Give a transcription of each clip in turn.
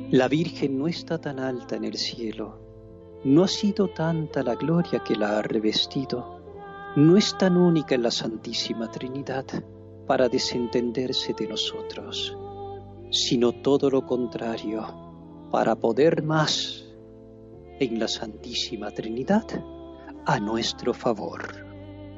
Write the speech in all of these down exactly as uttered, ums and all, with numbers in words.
La Virgen no está tan alta en el cielo, no ha sido tanta la gloria que la ha revestido, no es tan única en la Santísima Trinidad para desentenderse de nosotros, sino todo lo contrario, para poder más en la Santísima Trinidad a nuestro favor.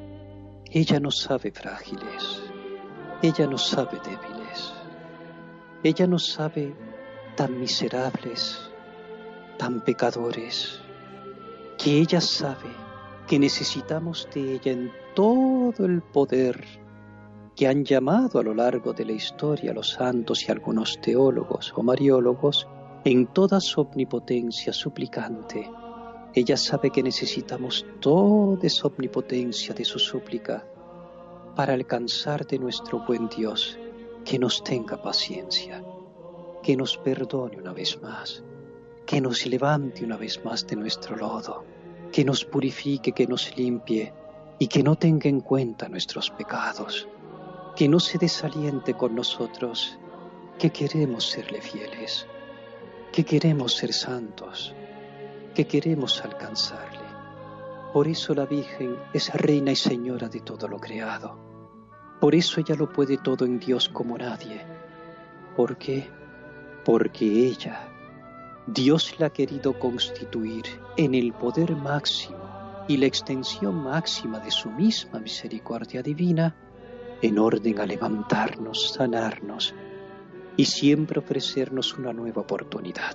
Ella nos sabe frágiles, ella nos sabe débiles, ella nos sabe tan miserables, tan pecadores, que ella sabe que necesitamos de ella en todo el poder que han llamado a lo largo de la historia los santos y algunos teólogos o mariólogos, en toda su omnipotencia suplicante. Ella sabe que necesitamos toda esa omnipotencia de su súplica para alcanzar de nuestro buen Dios que nos tenga paciencia, que nos perdone una vez más, que nos levante una vez más de nuestro lodo, que nos purifique, que nos limpie y que no tenga en cuenta nuestros pecados, que no se desaliente con nosotros, que queremos serle fieles, que queremos ser santos, que queremos alcanzarle. Por eso la Virgen es reina y señora de todo lo creado. Por eso ella lo puede todo en Dios como nadie. ¿Por qué? Porque ella, Dios la ha querido constituir en el poder máximo y la extensión máxima de su misma misericordia divina, en orden a levantarnos, sanarnos y siempre ofrecernos una nueva oportunidad.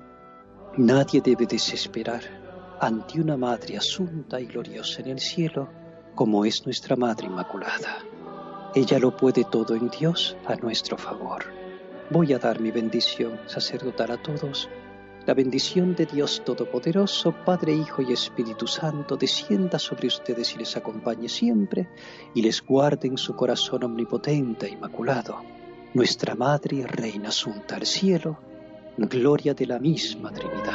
Nadie debe desesperar ante una Madre asunta y gloriosa en el cielo, como es nuestra Madre Inmaculada. Ella lo puede todo en Dios a nuestro favor. Voy a dar mi bendición sacerdotal a todos. La bendición de Dios Todopoderoso, Padre, Hijo y Espíritu Santo, descienda sobre ustedes y les acompañe siempre, y les guarde en su corazón omnipotente e inmaculado. Nuestra Madre y Reina asunta al cielo, gloria de la misma Trinidad.